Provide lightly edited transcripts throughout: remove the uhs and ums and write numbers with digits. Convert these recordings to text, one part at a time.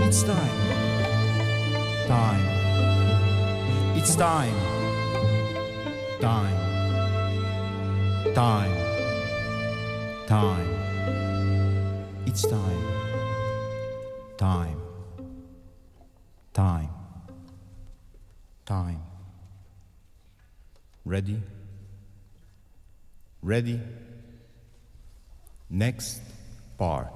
It's time. Time. It's time. Time. Time. Time. It's time. Time. Time. Time. Ready? Ready? Next part.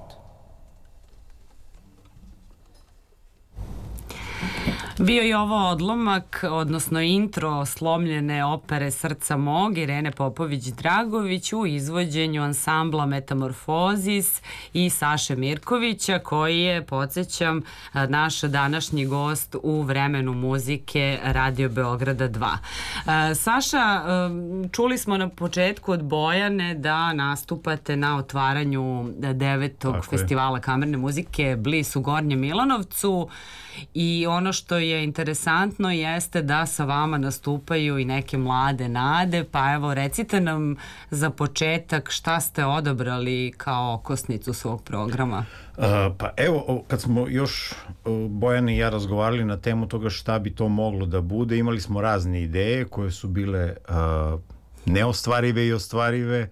Bio je ovo odlomak, odnosno intro slomljene opere Srca mog Irene Popović-Dragović u izvođenju ansambla Metamorfozis i Saše Mirkovića, koji je, podsjećam, naš današnji gost u Vremenu muzike Radio Beograda 2. Saša, čuli smo na početku od Bojane da nastupate na otvaranju 9. festivala kamerne muzike Bliss u Gornjem Milanovcu. I ono što je interesantno jeste da sa vama nastupaju i neke mlade nade, pa evo recite nam za početak šta ste odabrali kao okosnicu svog programa. Pa evo, kad smo još Bojana i ja razgovarali na temu toga šta bi to moglo da bude, imali smo razne ideje koje su bile neostvarive i ostvarive.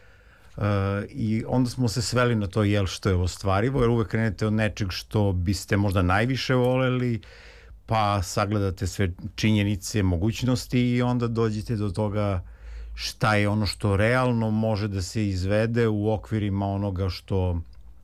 I onda smo se sveli na to što je ostvarivo, jer uvek krenete od nečeg što biste možda najviše voleli, pa sagledate sve činjenice, mogućnosti i onda dođete do toga šta je ono što realno može da se izvede u okvirima onoga što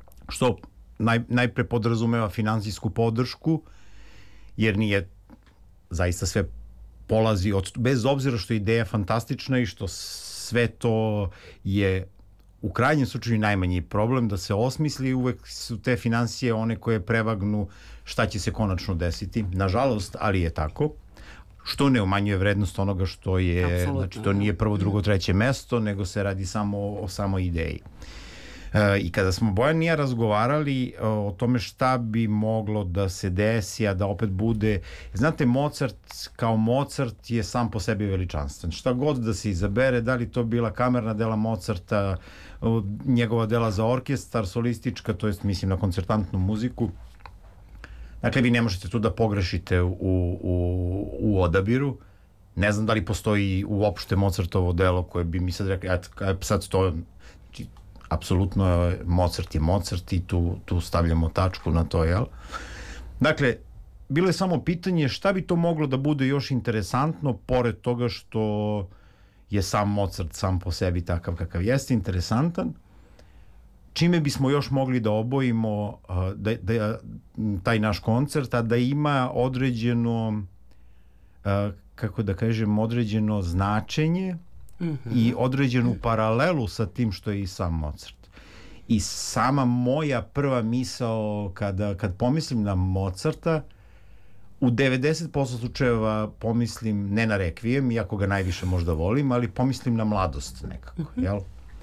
najpre podrazumeva finansijsku podršku, jer nije zaista sve polazi od, bez obzira što je ideja fantastična i što sve to je u krajnjem slučaju najmanji problem da se osmisli, uvek su te finansije one koje prevagnu šta će se konačno desiti. Nažalost, ali je tako, što ne umanjuje vrednost onoga što je, apsolutno, znači to nije prvo, drugo, treće mesto, nego se radi samo o samoj ideji. I kada smo Bojan i ja razgovarali o tome šta bi moglo da se desi, a da opet bude, znate, Mozart kao Mozart je sam po sebi veličanstven. Šta god da se izabere, da li to bila kamerna dela Mozarta, njegova dela za orkestar, solistička, to jest mislim na koncertantnu muziku, dakle vi ne možete tu da pogrešite u odabiru. Ne znam da li postoji uopšte Mozartovo delo koje bi mi sad rekli, sad to apsolutno Mozart je Mozart i tu stavljamo tačku na to, jel? Dakle, bilo je samo pitanje šta bi to moglo da bude još interesantno, pored toga što je sam Mozart sam po sebi takav kakav jeste interesantan, čime bismo još mogli da obojimo taj naš koncert, a da ima određeno, kako da kažem, određeno značenje i određenu paralelu sa tim što je i sam Mozart. I sama moja prva misao kad pomislim na Mozarta, u 90% slučajeva pomislim ne na Rekvijem, iako ga najviše možda volim, ali pomislim na mladost nekako, jel?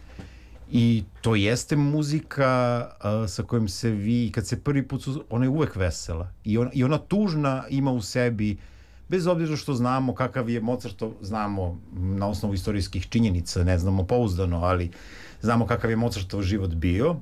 I to jeste muzika sa kojom se vi, kad se prvi put, ona je uvek vesela i ona tužna ima u sebi, bez obzira što znamo kakav je Mozartov, znamo na osnovu istorijskih činjenica, ne znamo pouzdano, ali znamo kakav je Mozartov život bio.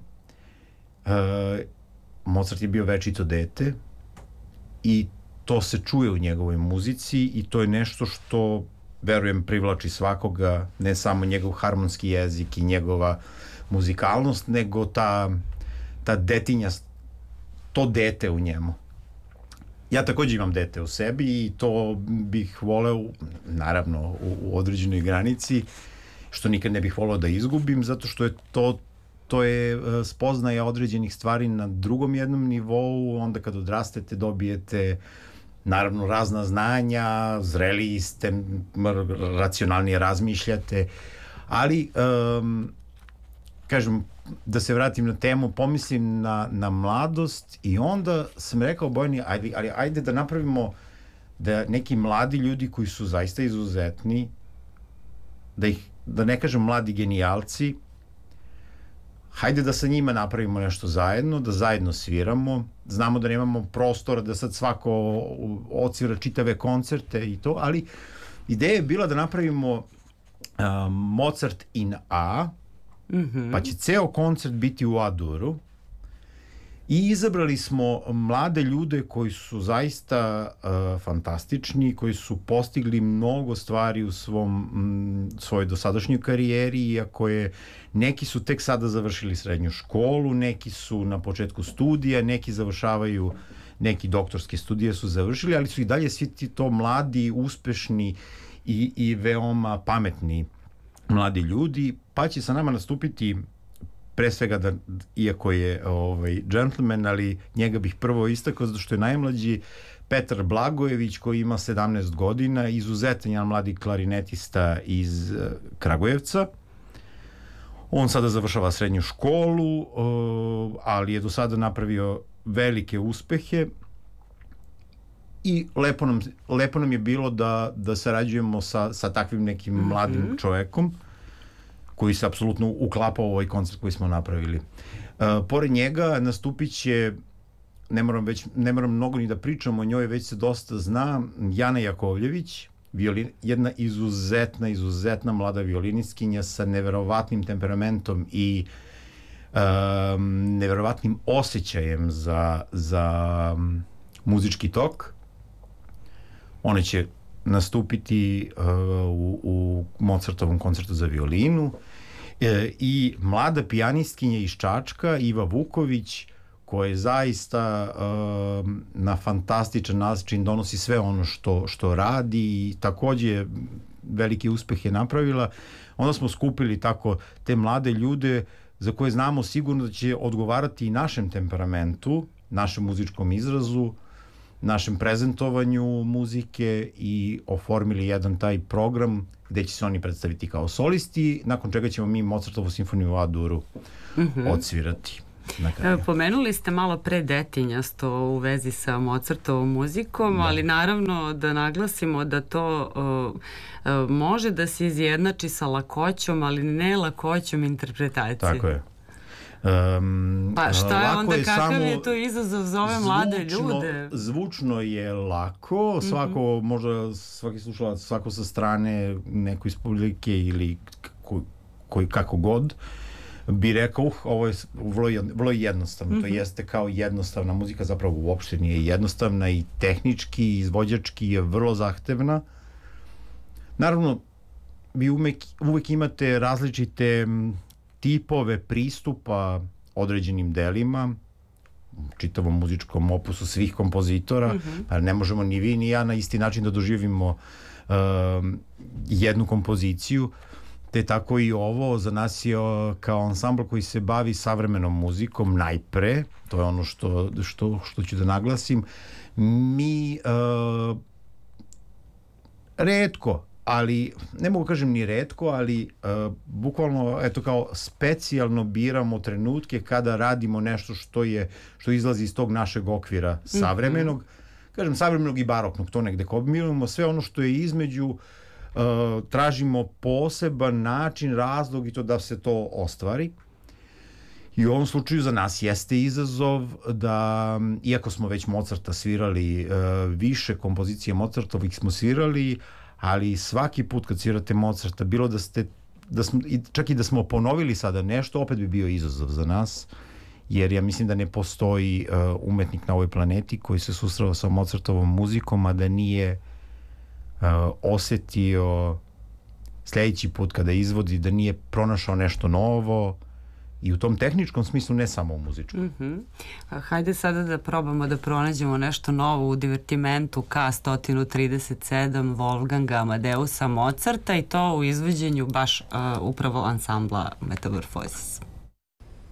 Mozart je bio večito dete i to se čuje u njegovoj muzici i to je nešto što, verujem, privlači svakoga, ne samo njegov harmonski jezik i njegova muzikalnost, nego ta detinja, to dete u njemu. Ja takođe imam dete u sebi i to bih voleo, naravno, u određenoj granici, što nikad ne bih voleo da izgubim, zato što je to je spoznaja određenih stvari na drugom jednom nivou, onda kad odrastete dobijete naravno razna znanja, zreliji ste, racionalnije razmišljate, ali kažem, da se vratim na temu, pomislim na mladost i onda sam rekao Bojani, ajde da napravimo da neki mladi ljudi koji su zaista izuzetni, da ne kažem mladi genijalci, hajde da sa njima napravimo nešto zajedno, da zajedno sviramo. Znamo da nemamo prostora da sad svako odsvira čitave koncerte i to, ali ideja je bila da napravimo Mozart in A, pa će ceo koncert biti u A-duru I izabrali smo mlade ljude koji su zaista fantastični, koji su postigli mnogo stvari u svojoj dosadašnjoj karijeri, iako neki su tek sada završili srednju školu, neki su na početku studija, neki završavaju, neki doktorske studije su završili, ali su i dalje svi ti to mladi, uspešni i veoma pametni mladi ljudi, pa će sa nama nastupiti pre svega iako je džentlmen, ali njega bih prvo istakao zato što je najmlađi, Petar Blagojević, koji ima 17 godina, izuzetan jedan mladi klarinetista iz Kragujevca. On sada završava srednju školu, ali je do sada napravio velike uspehe i lepo nam je bilo da sarađujemo sa takvim nekim mladim čovekom koji se apsolutno uklapa u ovaj koncert koji smo napravili. Pored njega nastupit će, ne moram mnogo ni da pričam o njoj, već se dosta zna, Jana Jakovljević, jedna izuzetna mlada violinistkinja sa neverovatnim temperamentom i neverovatnim osjećajem za muzički tok. Ona će nastupiti u Mozartovom koncertu za violinu i mlada pijanistkinja iz Čačka, Iva Vuković, koja je zaista na fantastičan način donosi sve ono što radi i takođe veliki uspeh je napravila. Onda smo skupili tako te mlade ljude za koje znamo sigurno da će odgovarati i našem temperamentu, našem muzičkom izrazu, našem prezentovanju muzike i oformili jedan taj program gde će se oni predstaviti kao solisti, nakon čega ćemo mi Mozartovu simfoniju u A-duru odsvirati. Pomenuli ste malo pre detinjasto u vezi sa Mozartovom muzikom, ali naravno da naglasimo da to može da se izjednači sa lakoćom, ali ne lakoćom interpretacije. Tako je. Pa šta je onda, kakav je to izazov za ove mlade ljude? Zvučno je lako, svako, možda svaki slušalac, svako sa strane, neko iz publike ili koji kako god, bi rekao, ovo je vrlo jednostavno, to jeste kao jednostavna muzika, zapravo uopšte nije jednostavna i tehnički, i izvođački je vrlo zahtevna. Naravno, vi uvek imate različite tipove pristupa određenim delima, čitavom muzičkom opusu svih kompozitora, pa ne možemo ni vi ni ja na isti način da doživimo jednu kompoziciju, te tako i ovo za nas je kao ansambl koji se bavi savremenom muzikom najpre, to je ono što ću da naglasim, mi retko, ali ne mogu kažem ni retko, ali bukvalno eto kao specijalno biramo trenutke kada radimo nešto što izlazi iz tog našeg okvira savremenog, kažem savremenog i baroknog, to negde kombinujemo, sve ono što je između, tražimo poseban način, razlog i to da se to ostvari. I u ovom slučaju za nas jeste izazov da, iako smo već Mozarta svirali, više kompozicije Mozartovih smo svirali, ali svaki put kad svirate Mozarta, bilo čak i da smo ponovili sada nešto, opet bi bio izazov za nas, jer ja mislim da ne postoji umetnik na ovoj planeti koji se susreo sa Mozartovom muzikom, a da nije osetio sledeći put kada izvodi, da nije pronašao nešto novo, i u tom tehničkom smislu, ne samo u muzičkom. Hajde sada da probamo da pronađemo nešto novo u divertimentu K137 Wolfganga Amadeusa Mozarta, i to u izvođenju baš upravo ansambla Metamorfosis.